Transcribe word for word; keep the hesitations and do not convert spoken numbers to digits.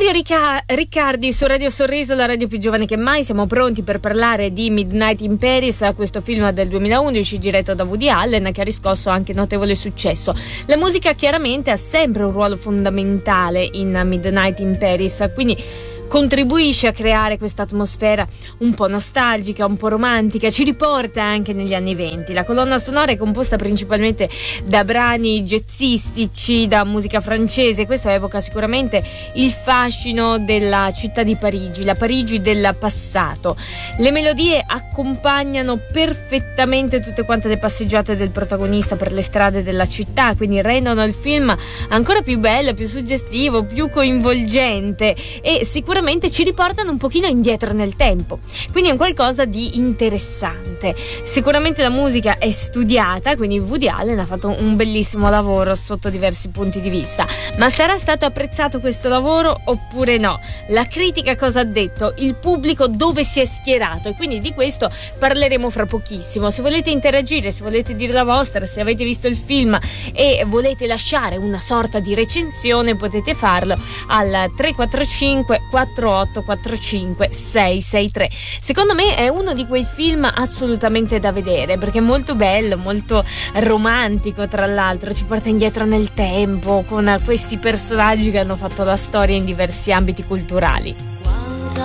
Mario Rica- Riccardi su Radio Sorriso, la radio più giovane che mai. Siamo pronti per parlare di Midnight in Paris, questo film del duemilaundici diretto da Woody Allen che ha riscosso anche notevole successo. La musica chiaramente ha sempre un ruolo fondamentale in Midnight in Paris, quindi contribuisce a creare questa atmosfera un po' nostalgica, un po' romantica, ci riporta anche negli anni venti. La colonna sonora è composta principalmente da brani jazzistici, da musica francese. Questo evoca sicuramente il fascino della città di Parigi, la Parigi del passato. Le melodie accompagnano perfettamente tutte quante le passeggiate del protagonista per le strade della città, quindi rendono il film ancora più bello, più suggestivo, più coinvolgente e sicuramente ci riportano un pochino indietro nel tempo, quindi è un qualcosa di interessante. Sicuramente la musica è studiata, quindi Woody Allen ha fatto un bellissimo lavoro sotto diversi punti di vista, ma sarà stato apprezzato questo lavoro oppure no? La critica cosa ha detto? Il pubblico dove si è schierato? E quindi di questo parleremo fra pochissimo. Se volete interagire, se volete dire la vostra, se avete visto il film e volete lasciare una sorta di recensione, potete farlo al tre quattro cinque quattro otto quattro cinque sei sei tre. Secondo me è uno di quei film assolutamente da vedere, perché è molto bello, molto romantico, tra l'altro ci porta indietro nel tempo con questi personaggi che hanno fatto la storia in diversi ambiti culturali.